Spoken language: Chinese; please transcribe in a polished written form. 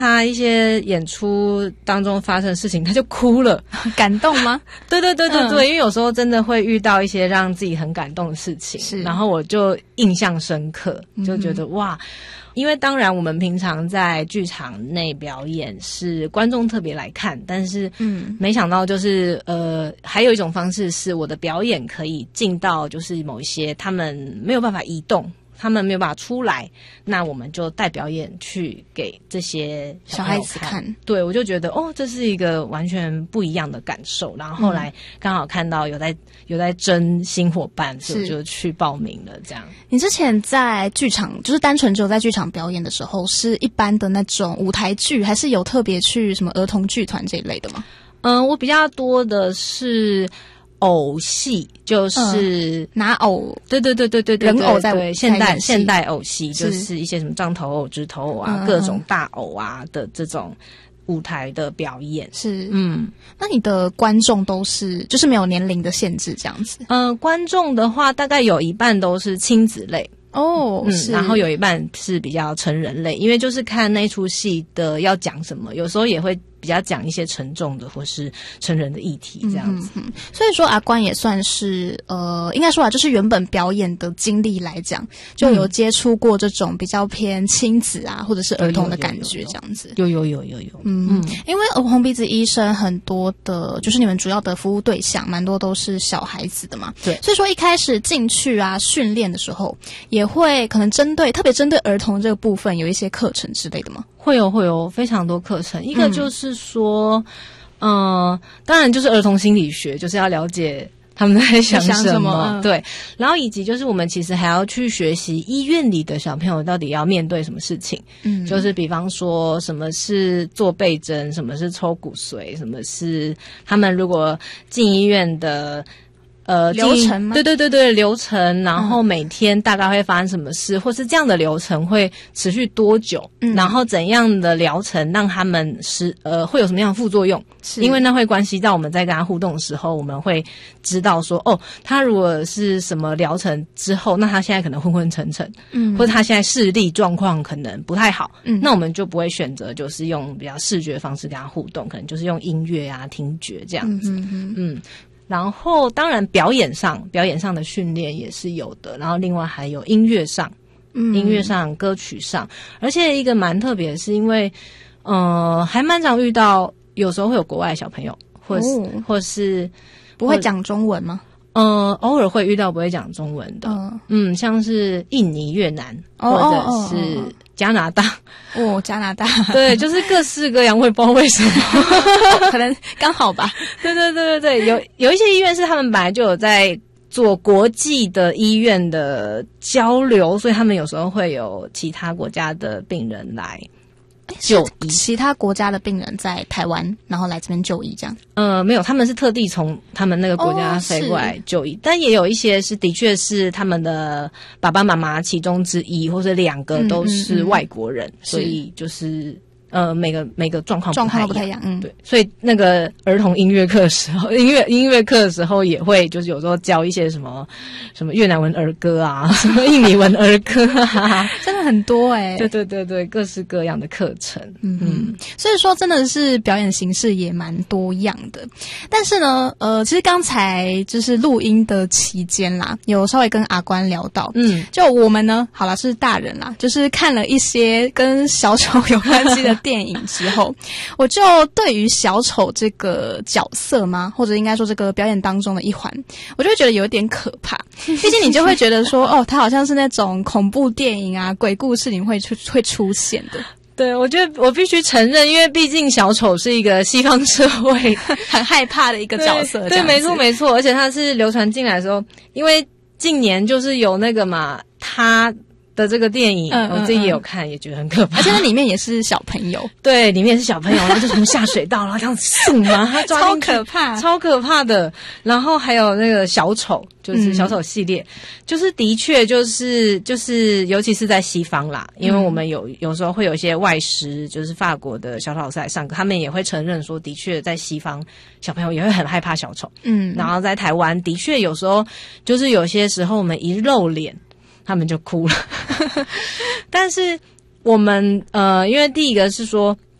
他一些演出当中发生的事情，他就哭了。 感动吗？ 对，因为有时候真的会遇到一些让自己很感动的事情，然后我就印象深刻，就觉得哇。因为当然我们平常在剧场内表演是观众特别来看，但是没想到就是还有一种方式是我的表演可以进到就是某一些他们没有办法移动，他们没有办法出来，那我们就带表演去给这些小孩子看。 对，我就觉得这是一个完全不一样的感受。然后后来刚好看到有在征新伙伴，所以我就去报名了。这样， 你之前在剧场就是单纯只有在剧场表演的时候，是一般的那种舞台剧，还是有特别去什么儿童剧团这一类的吗？ 我比较多的是偶戏，就是拿偶， 对， 人偶在现代偶戏，就是一些什么杖头偶、直头偶啊，各种大偶啊的这种舞台的表演。 是，那你的观众都是就是没有年龄的限制这样子？ 观众的话，大概有一半都是亲子类。然后有一半是比较成人类，因为就是看那出戏的要讲什么，有时候也会比较讲一些沉重的或是成人的议题这样子。 所以说阿关也算是应该说就是原本表演的经历来讲，就有接触过这种比较偏亲子啊或者是儿童的感觉这样子。 有。 因为红鼻子医生很多的就是你们主要的服务对象蛮多都是小孩子的嘛。 对， 所以说一开始进去啊训练的时候也会可能特别针对儿童这个部分有一些课程之类的吗？ 会有非常多课程。一个就是说当然就是儿童心理学，就是要了解他们在想什么。对，然后以及就是我们其实还要去学习医院里的小朋友到底要面对什么事情。就是比方说什么是做背针，什么是抽骨髓，什么是他们如果进医院的流程吗？ 对，流程，然后每天大概会发生什么事，或是这样的流程会持续多久，然后怎样的疗程让他们会有什么样的副作用？因为那会关系到我们在跟他互动的时候，我们会知道说他如果是什么疗程之后，那他现在可能昏昏沉沉，或者他现在视力状况可能不太好，那我们就不会选择就是用比较视觉的方式跟他互动，可能就是用音乐啊、听觉这样子。然后当然表演上的训练也是有的，然后另外还有音乐上歌曲上，而且一个蛮特别的是因为还蛮常遇到有时候会有国外小朋友或是不会讲中文吗？ 偶尔会遇到不会讲中文的，像是印尼、越南或者是加拿大。 加拿大， 对，就是各式各样，我也不知道为什么， 可能刚好吧。 对，有一些医院是他们本来就有在做国际的医院的交流，所以他们有时候会有其他国家的病人来就医， 其他国家的病人在台湾，然后来这边就医这样？ 没有，他们是特地从他们那个国家飞过来就医，但也有一些是的确是他们的爸爸妈妈其中之一，或者两个都是外国人，所以就是每个状况不太一样。对，所以那个儿童音乐课的时候，音乐课的时候也会就是有时候教一些什么越南文儿歌啊，什么印尼文儿歌啊， 真的很多对，各式各样的课程。 所以说真的是表演形式也蛮多样的。但是呢，其实刚才就是录音的期间啦，有稍微跟阿关聊到，就我们呢，好啦，是大人啦，就是看了一些跟小丑有关系的电影之后，我就对于小丑这个角色吗，或者应该说这个表演当中的一环，我就会觉得有点可怕。毕竟你就会觉得说，他好像是那种恐怖电影啊、鬼故事里会出现的。 对，我觉得我必须承认，因为毕竟小丑是一个西方社会很害怕的一个角色。 对，没错，而且他是流传进来的时候，因为近年就是有那个嘛，他的这个电影，我自己也有看，也觉得很可怕。 而且那里面也是小朋友， 对，里面也是小朋友，然后就从下水道，然后这样送嘛，他抓进去，超可怕的。然后还有那个小丑，就是小丑系列，就是的确就是尤其是在西方啦，因为我们有时候会有一些外师，就是法国的小丑老师来上课，他们也会承认说，的确在西方小朋友也会很害怕小丑。然后在台湾的确有时候就是有些时候我们一露脸，他们就哭了。但是我们因为第一个是说